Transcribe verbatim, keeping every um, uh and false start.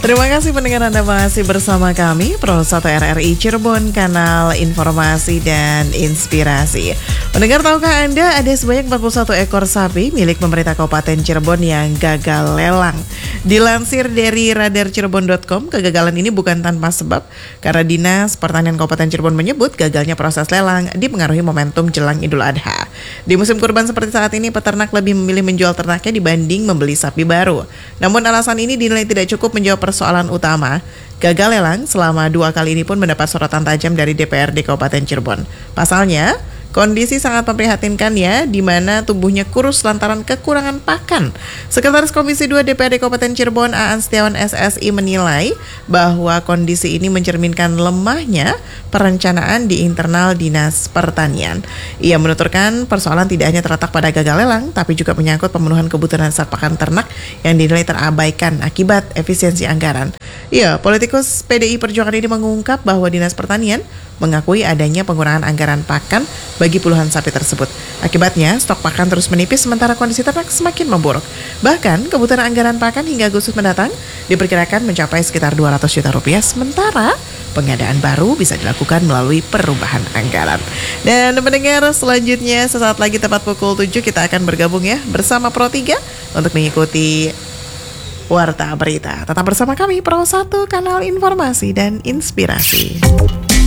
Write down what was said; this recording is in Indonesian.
Terima kasih pendengar Anda masih bersama kami Pro satu R R I Cirebon, kanal informasi dan inspirasi. Pendengar, tahukah Anda ada sebanyak empat puluh satu ekor sapi milik pemerintah Kabupaten Cirebon yang gagal lelang? Dilansir dari radar cirebon dot com, kegagalan ini bukan tanpa sebab karena Dinas Pertanian Kabupaten Cirebon menyebut gagalnya proses lelang dipengaruhi momentum jelang Idul Adha. Di musim kurban seperti saat ini, peternak lebih memilih menjual ternaknya dibanding membeli sapi baru. Namun alasan ini dinilai tidak cukup menjawab persoalan utama. Gagal lelang selama dua kali ini pun mendapat sorotan tajam dari D P R D Kabupaten Cirebon. Pasalnya, kondisi sangat memprihatinkan ya, di mana tubuhnya kurus lantaran kekurangan pakan. Sekretaris Komisi dua D P R D Kabupaten Cirebon, Aan Setiawan S S I, menilai bahwa kondisi ini mencerminkan lemahnya perencanaan di internal Dinas Pertanian. Ia menuturkan persoalan tidak hanya terletak pada gagal lelang, tapi juga menyangkut pemenuhan kebutuhan stok pakan ternak yang dinilai terabaikan akibat efisiensi anggaran. Ya, politikus P D I Perjuangan ini mengungkap bahwa Dinas Pertanian mengakui adanya pengurangan anggaran pakan bagi puluhan sapi tersebut. Akibatnya, stok pakan terus menipis sementara kondisi ternak semakin memburuk. Bahkan, kebutuhan anggaran pakan hingga Agustus mendatang diperkirakan mencapai sekitar dua ratus juta rupiah, sementara pengadaan baru bisa dilakukan melalui perubahan anggaran. Dan pendengar, selanjutnya sesaat lagi tepat pukul tujuh kita akan bergabung ya bersama Pro tiga untuk mengikuti Warta Berita. Tetap bersama kami Pro satu, kanal informasi dan inspirasi.